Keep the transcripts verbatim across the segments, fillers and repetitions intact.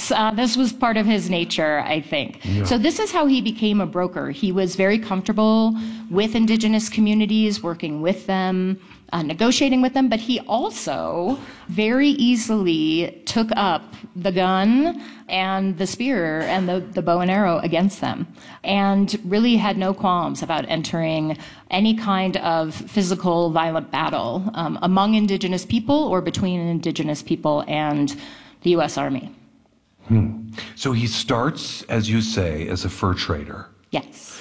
Uh, this was part of his nature, I think. Yeah. So this is how he became a broker. He was very comfortable with indigenous communities, working with them, uh, negotiating with them, but he also very easily took up the gun and the spear and the, the bow and arrow against them, and really had no qualms about entering any kind of physical violent battle um, among indigenous people or between indigenous people and the U S Army. Hmm. So he starts, as you say, as a fur trader. Yes.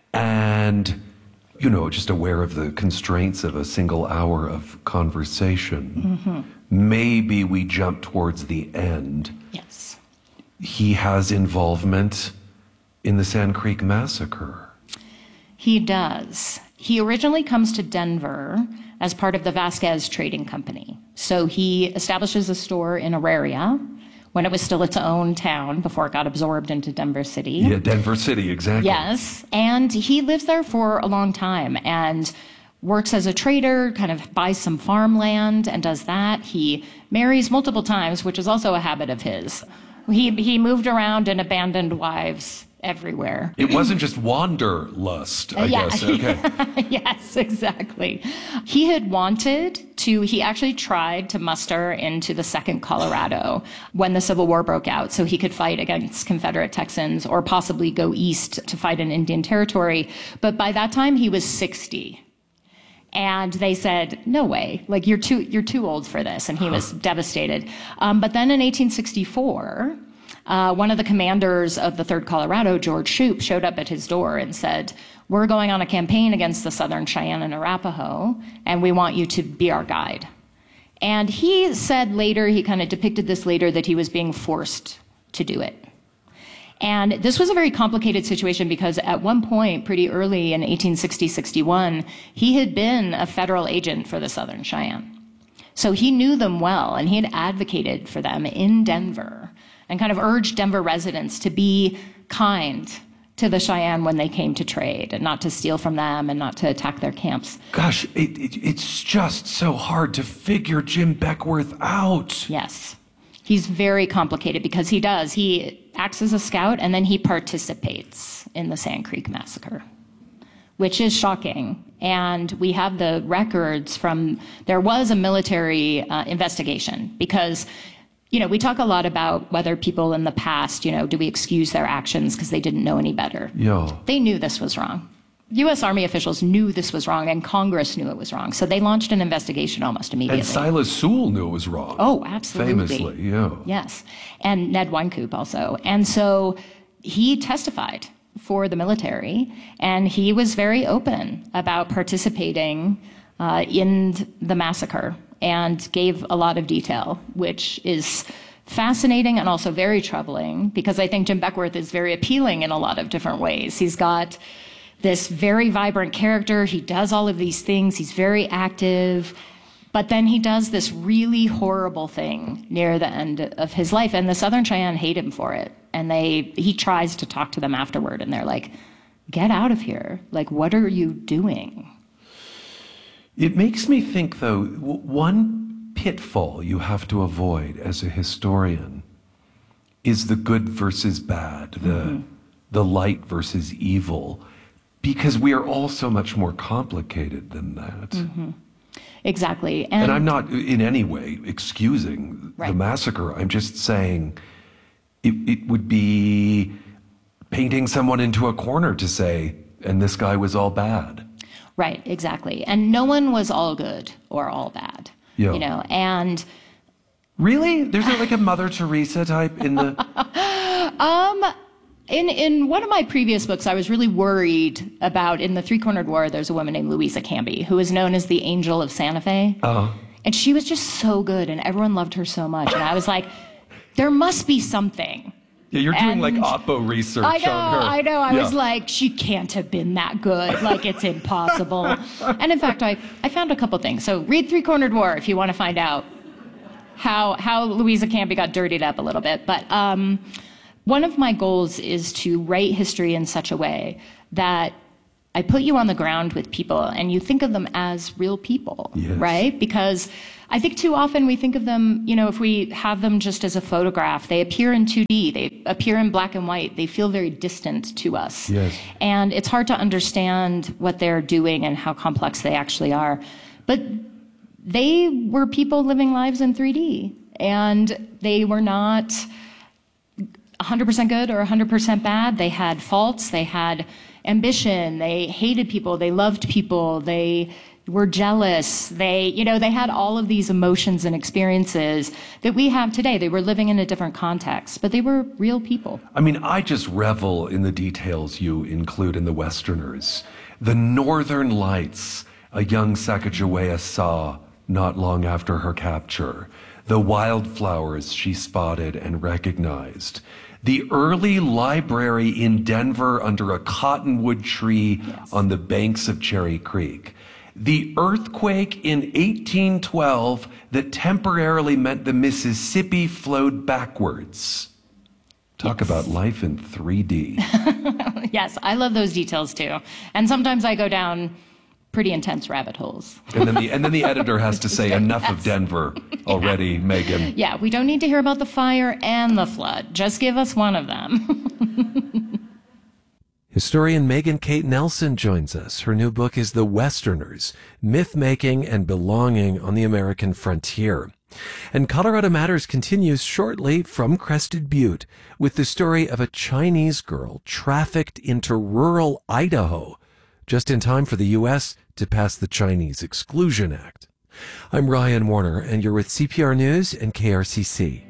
And, you know, just aware of the constraints of a single hour of conversation. Mm-hmm. Maybe we jump towards the end. Yes. He has involvement in the Sand Creek Massacre. He does. He originally comes to Denver as part of the Vasquez Trading Company. So he establishes a store in Auraria when it was still its own town before it got absorbed into Denver City. Yeah, Denver City, exactly. Yes, and he lives there for a long time and works as a trader, kind of buys some farmland and does that. He marries multiple times, which is also a habit of his. He, he moved around and abandoned wives everywhere. It wasn't just wanderlust, I yeah. guess. Okay. Yes, exactly. He had wanted to, he actually tried to muster into the Second Colorado when the Civil War broke out so he could fight against Confederate Texans or possibly go east to fight in Indian Territory. But by that time, he was sixty. And they said, no way, like you're too, you're too old for this. And he was devastated. Um, but then in eighteen sixty-four, Uh, one of the commanders of the Third Colorado, George Shoup, showed up at his door and said, we're going on a campaign against the Southern Cheyenne and Arapaho, and we want you to be our guide. And he said later, he kind of depicted this later, that he was being forced to do it. And this was a very complicated situation because at one point, pretty early in eighteen sixty sixty-one, he had been a federal agent for the Southern Cheyenne. So he knew them well, and he had advocated for them in Denver and kind of urged Denver residents to be kind to the Cheyenne when they came to trade and not to steal from them and not to attack their camps. Gosh, it, it, it's just so hard to figure Jim Beckwourth out. Yes. He's very complicated because he does. He acts as a scout and then he participates in the Sand Creek Massacre, which is shocking. And we have the records from, there was a military uh, investigation because, you know, we talk a lot about whether people in the past, you know, do we excuse their actions because they didn't know any better? Yeah. They knew this was wrong. U S Army officials knew this was wrong, and Congress knew it was wrong. So they launched an investigation almost immediately. And Silas Sewell knew it was wrong. Oh, absolutely. Famously, yeah. Yes. And Ned Wynkoop also. And so he testified for the military, and he was very open about participating uh, in the massacre and gave a lot of detail, which is fascinating and also very troubling because I think Jim Beckwourth is very appealing in a lot of different ways. He's got this very vibrant character. He does all of these things. He's very active. But then he does this really horrible thing near the end of his life, and the Southern Cheyenne hate him for it. And they he tries to talk to them afterward, and they're like, get out of here. Like, what are you doing? It makes me think, though, w- one pitfall you have to avoid as a historian is the good versus bad, the, mm-hmm. the light versus evil, because we are all so much more complicated than that. Mm-hmm. Exactly. And, and I'm not in any way excusing right. the massacre. I'm just saying it, it would be painting someone into a corner to say, and this guy was all bad. Right, exactly. And no one was all good or all bad, yeah. you know, and... Really? There's like a Mother Teresa type in the... um, in, in one of my previous books, I was really worried about, in the Three-Cornered War, there's a woman named Louisa Canby, who is known as the Angel of Santa Fe. Uh-huh. And she was just so good, and everyone loved her so much. And I was like, there must be something. Yeah, you're doing and like Oppo research I know, on her. I know. I yeah. was like, she can't have been that good. Like, it's impossible. And in fact, I, I found a couple things. So read Three-Cornered War if you want to find out how how Louisa Canby got dirtied up a little bit. But um, one of my goals is to write history in such a way that I put you on the ground with people and you think of them as real people, yes. right? Because I think too often we think of them, you know, if we have them just as a photograph, they appear in two D, they appear in black and white, they feel very distant to us. Yes. And it's hard to understand what they're doing and how complex they actually are. But they were people living lives in three D, and they were not one hundred percent good or one hundred percent bad. They had faults, they had ambition, they hated people, they loved people, they were jealous, they, you know, they had all of these emotions and experiences that we have today. They were living in a different context, but they were real people. I mean, I just revel in the details you include in The Westerners. The northern lights a young Sacagawea saw not long after her capture, the wildflowers she spotted and recognized, the early library in Denver under a cottonwood tree yes. on the banks of Cherry Creek, the earthquake in eighteen twelve that temporarily meant the Mississippi flowed backwards. Talk yes. about life in three D. Yes, I love those details too. And sometimes I go down pretty intense rabbit holes. And then the, and then the editor has to say, enough yes. of Denver already, yeah. Megan. Yeah, we don't need to hear about the fire and the flood. Just give us one of them. Historian Megan Kate Nelson joins us. Her new book is The Westerners, Myth-Making and Belonging on the American Frontier. And Colorado Matters continues shortly from Crested Butte with the story of a Chinese girl trafficked into rural Idaho just in time for the U S to pass the Chinese Exclusion Act. I'm Ryan Warner, and you're with C P R News and K R C C.